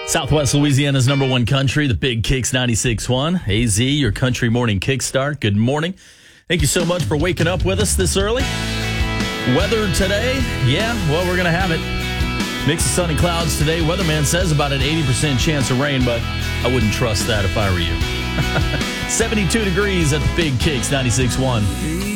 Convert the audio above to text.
Southwest Louisiana's number one country, the Big Kicks 96.1. AZ, your country morning kickstart. Good morning. Thank you so much for waking up with us this early. Weather today, we're going to have it. Mix of sun and clouds today. Weatherman says about an 80% chance of rain, but I wouldn't trust that if I were you. 72 degrees at the Big Kicks 96.1.